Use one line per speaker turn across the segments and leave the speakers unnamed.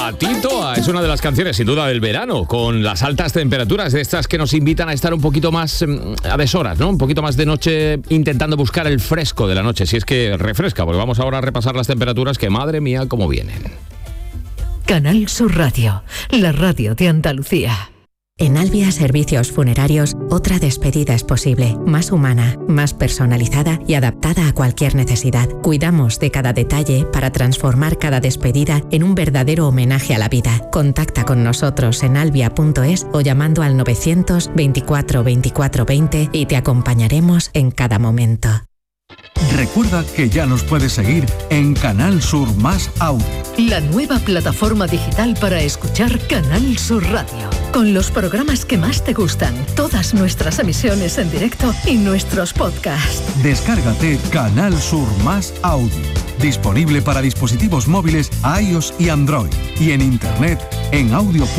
Patito es una de las canciones sin duda del verano, con las altas temperaturas de estas que nos invitan a estar un poquito más a deshoras, ¿no? Un poquito más de noche intentando buscar el fresco de la noche, si es que refresca, porque vamos ahora a repasar las temperaturas que madre mía cómo vienen.
Canal Sur Radio, la radio de Andalucía.
En Albia Servicios Funerarios, otra despedida es posible, más humana, más personalizada y adaptada a cualquier necesidad. Cuidamos de cada detalle para transformar cada despedida en un verdadero homenaje a la vida. Contacta con nosotros en albia.es o llamando al 924 24 20 y te acompañaremos en cada momento.
Recuerda que ya nos puedes seguir en Canal Sur Más Audio.
La nueva plataforma digital para escuchar Canal Sur Radio. Con los programas que más te gustan, todas nuestras emisiones en directo y nuestros podcasts.
Descárgate Canal Sur Más Audio. Disponible para dispositivos móviles iOS y Android. Y en internet en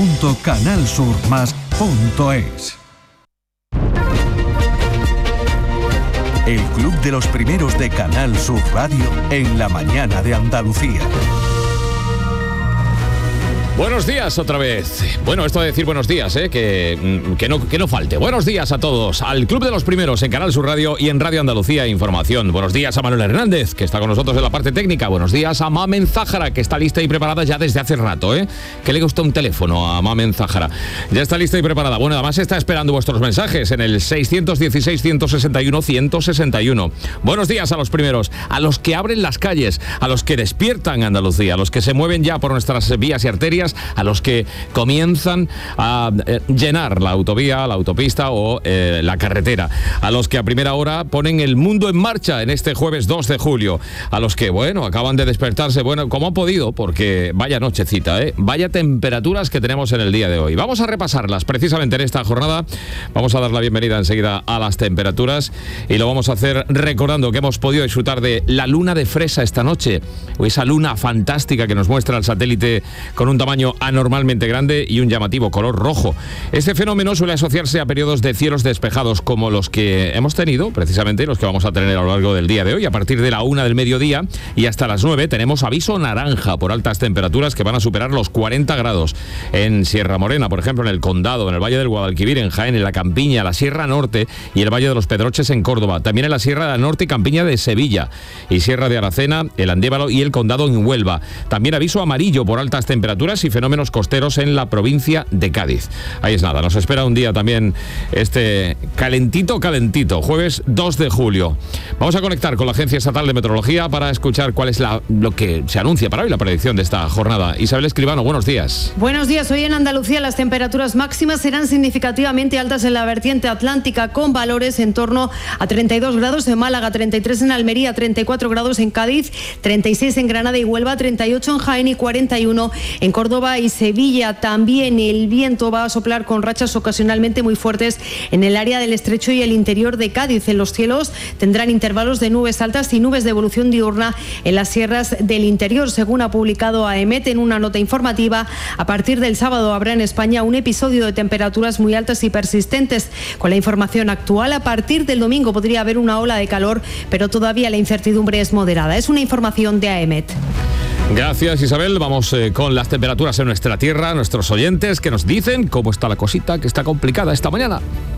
audio.canalsurmas.es. El Club de los Primeros de Canal Sur Radio en la mañana de Andalucía.
Buenos días otra vez. Bueno, esto de decir buenos días, que no falte. Buenos días a todos, al Club de los Primeros en Canal Sur Radio y en Radio Andalucía Información. Buenos días a Manuel Hernández, que está con nosotros en la parte técnica. Buenos días a Mamen Zájara, que está lista y preparada ya desde hace rato, que le gusta un teléfono a Mamen Zájara. Ya está lista y preparada. Bueno, además está esperando vuestros mensajes en el 616-161-161. Buenos días a los primeros, a los que abren las calles, a los que despiertan Andalucía, a los que se mueven ya por nuestras vías y arterias, a los que comienzan a llenar la autovía, la autopista o la carretera, a los que a primera hora ponen el mundo en marcha en este jueves 2 de julio, a los que, acaban de despertarse, como han podido, porque vaya nochecita, vaya temperaturas que tenemos en el día de hoy. Vamos a repasarlas precisamente en esta jornada. Vamos a dar la bienvenida enseguida a las temperaturas y lo vamos a hacer recordando que hemos podido disfrutar de la luna de fresa esta noche, o esa luna fantástica que nos muestra el satélite con un tamaño anormalmente grande y un llamativo color rojo. Este fenómeno suele asociarse a periodos de cielos despejados como los que hemos tenido, precisamente los que vamos a tener a lo largo del día de hoy. A partir de la 1 del mediodía y hasta las 9 tenemos aviso naranja por altas temperaturas que van a superar los 40 grados. En Sierra Morena, por ejemplo, en el Condado, en el Valle del Guadalquivir, en Jaén, en la Campiña, la Sierra Norte y el Valle de los Pedroches en Córdoba. También en la Sierra del Norte y Campiña de Sevilla y Sierra de Aracena, el Andévalo y el Condado en Huelva. También aviso amarillo por altas temperaturas y fenómenos costeros en la provincia de Cádiz. Ahí es nada, nos espera un día también calentito, jueves 2 de julio. Vamos a conectar con la Agencia Estatal de Meteorología para escuchar cuál es lo que se anuncia para hoy, la predicción de esta jornada. Isabel Escribano, buenos días.
Buenos días. Hoy en Andalucía las temperaturas máximas serán significativamente altas en la vertiente atlántica, con valores en torno a 32 grados en Málaga, 33 en Almería, 34 grados en Cádiz, 36 en Granada y Huelva, 38 en Jaén y 41 en Córdoba y Sevilla. También el viento va a soplar con rachas ocasionalmente muy fuertes en el área del Estrecho y el interior de Cádiz. En los cielos tendrán intervalos de nubes altas y nubes de evolución diurna en las sierras del interior. Según ha publicado AEMET en una nota informativa, a partir del sábado habrá en España un episodio de temperaturas muy altas y persistentes. Con la información actual, a partir del domingo podría haber una ola de calor, pero todavía la incertidumbre es moderada. Es una información de AEMET.
Gracias, Isabel. Vamos con las temperaturas en nuestra tierra, nuestros oyentes que nos dicen cómo está la cosita, que está complicada esta mañana.